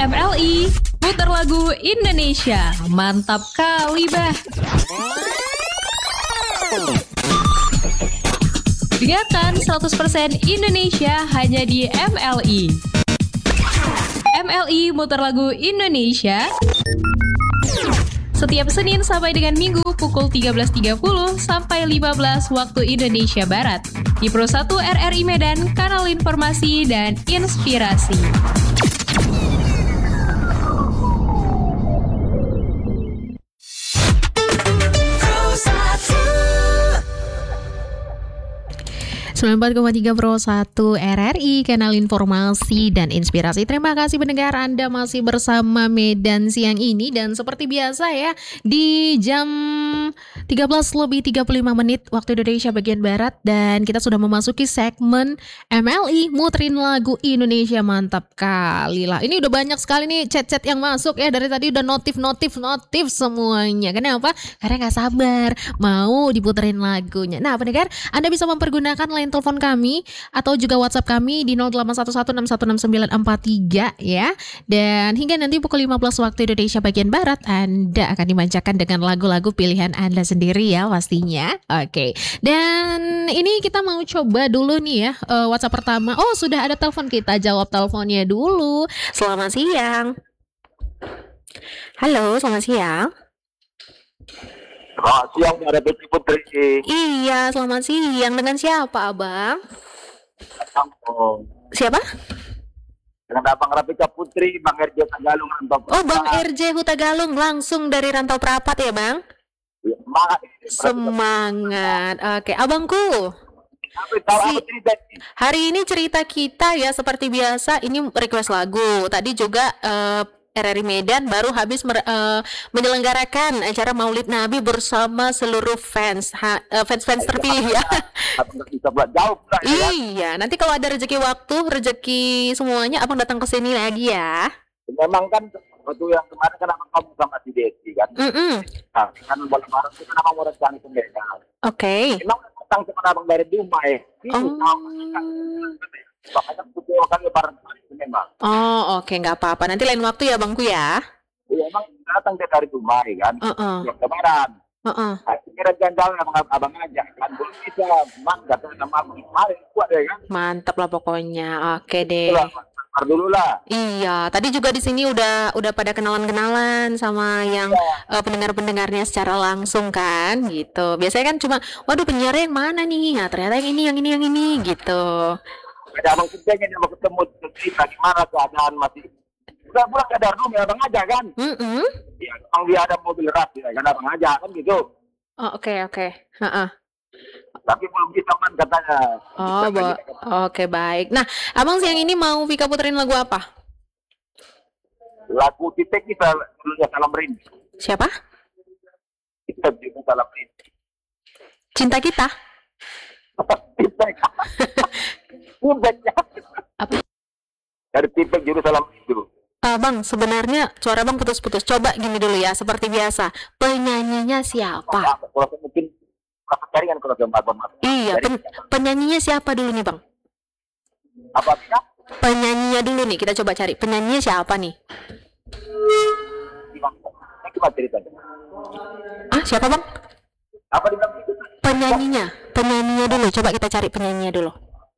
MLI, putar lagu Indonesia. Mantap kali, bah. Dengarkan 100% Indonesia hanya di MLI. MLI muter lagu Indonesia setiap Senin sampai dengan Minggu pukul 13.30 sampai 15 waktu Indonesia Barat di Pro 1 RRI Medan, kanal informasi dan inspirasi. Pro 94,3 Pro 1 RRI, kanal informasi dan inspirasi. Terima kasih pendengar, Anda masih bersama Medan siang ini. Dan seperti biasa ya, di jam 13:35 waktu Indonesia bagian Barat. Dan kita sudah memasuki segmen MLI, muterin lagu Indonesia. Mantap kali lah. Ini udah banyak sekali nih chat-chat yang masuk ya. Dari tadi udah notif semuanya. Kenapa? Karena gak sabar mau diputerin lagunya. Nah pendengar, Anda bisa mempergunakan line telepon kami atau juga WhatsApp kami di 0811616943 ya. Dan hingga nanti pukul 15 waktu Indonesia bagian Barat, Anda akan dimanjakan dengan lagu-lagu pilihan Anda sendiri ya pastinya. Oke. Dan ini kita mau coba dulu nih ya, WhatsApp pertama. Oh, sudah ada telepon, kita jawab teleponnya dulu. Selamat siang. Halo, selamat siang. Selamat siang, ada Putri. Iya, selamat siang. Dengan siapa, Abang? Siapa? Dengan Abang Rapika Putri, Bang RJ Tagalung Rantau Prapat. Oh, Bang RJ Hutagalung, langsung dari Rantau Prapat ya, Bang? Ya, semangat. Semangat. Oke, Abangku. Hari ini cerita kita ya seperti biasa, ini request lagu. Tadi juga RRI Medan baru habis menyelenggarakan acara Maulid Nabi bersama seluruh fans terpilih ya. Iya, nanti kalau ada rezeki waktu, rezeki semuanya, Abang datang ke sini lagi ya. Memang kan waktu yang kemarin kan Abang kamu sama si Desi kan. Nah, kan bulan Maret itu kan Abang mau rencana sendiri. Oke. Memang datang sama Abang dari Dumai. Makanya Putri kali bareng memang. Oh, oke, nggak apa-apa. Nanti lain waktu ya, Bangku ya. Iya, emang datang dari Dumai kan. Yang kemarin. Kira jangan abang aja kan, belum bisa kata sama abang kemarin kuat ya kan. Mantap lah pokoknya. Oke deh. Dulu lah. Iya, tadi juga di sini udah pada kenalan sama yang pendengar-pendengarnya secara langsung kan, gitu. Biasanya kan cuma, waduh penyiarnya yang mana nih? Nah, ternyata yang ini gitu. Ada abang kerjanya dia mau ketemu cerita gimana keadaan masih. Udah pulang ke Darnum ya abang aja kan. Iya, abang dia ada mobil ras ya kan abang aja kan gitu. Oh, oke. Tapi belum bisa man katanya. Oh, oke baik. Nah, abang siang ini mau Vika puterin lagu apa? Lagu Titik kita dulunya Salam Rindu. Siapa? Kita juga Salam Rindu. Cinta kita? Titik. Apa? Dari Titik juru Salam Rindu. Bang, sebenarnya suara Bang putus-putus. Coba gini dulu ya, seperti biasa. Penyanyinya siapa? Kalau mungkin jaringan kalau gambar. Iya, penyanyinya siapa dulu nih, Bang? Apa sih? Penyanyinya dulu nih, kita coba cari. Penyanyinya siapa nih? Gimana ceritanya? Siapa, Bang? Apa dibilang itu? Penyanyinya dulu. Coba kita cari penyanyinya dulu.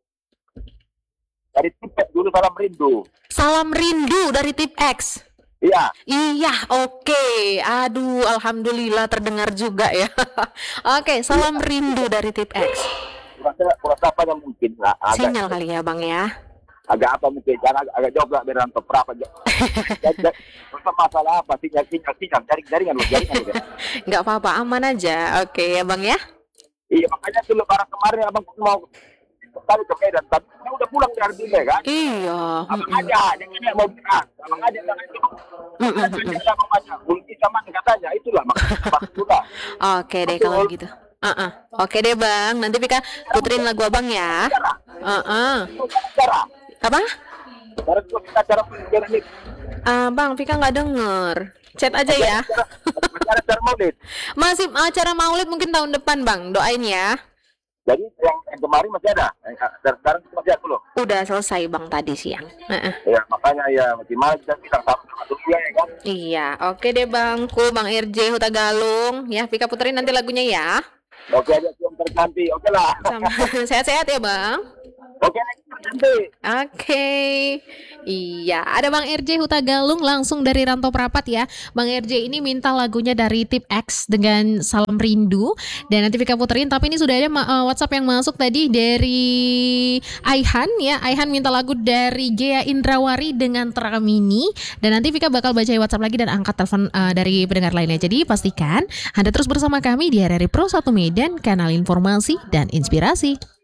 Dari Titik dulu Salam Rindu. Salam Rindu dari Tip X. Iya, oke. Aduh, alhamdulillah terdengar juga ya. Oke, Salam Rindu dari Tip X. Kurasa apa yang mungkin lah. Sinyal kali ya, Bang ya. Agak apa mungkin, agak jauh lah dari Rantau Prapat. Masalah apa? Sinyal, jaringan loh. Nggak apa-apa, aman aja. Oke ya, Bang ya. Iya, makanya tuh lebaran kemarin abang mau tadi ke Medan, tapi udah pulang dari Dumai kan? Iya. Abang aja, jangan mau berat. Abang aja jangan itu. Abang aja, belum bisa man katanya. Itulah maksudnya. Oke deh kalau gitu. Oke deh Bang, nanti Pika puterin lagu Abang ya. Apa? Cara penjualan ini. Bang, Pika nggak denger. Chat aja ya. Acara Maulid. Masih acara Maulid mungkin tahun depan Bang, doain ya. Jadi yang kemarin masih ada, dan sekarang masih ada belum. Udah selesai Bang tadi siang. Ya makanya ya gimana kita bilang satu dia ya kan. Iya, oke deh Bang. Bang RJ Huta Galung. Ya, Vika puterin nanti lagunya ya. Oke aja yang terganti, oke lah. Sama sehat-sehat ya Bang. Oke, nanti. Oke. Iya, ada Bang RJ Huta Galung langsung dari Rantau Prapat ya. Bang RJ ini minta lagunya dari Tip X dengan Salam Rindu. Dan nanti Vika puterin, tapi ini sudah ada WhatsApp yang masuk tadi dari Aihan ya. Aihan minta lagu dari Gea Indrawari dengan Teramini. Dan nanti Vika bakal baca WhatsApp lagi dan angkat telepon dari pendengar lainnya. Jadi pastikan Anda terus bersama kami di RRI Pro 1 Medan, kanal informasi dan inspirasi.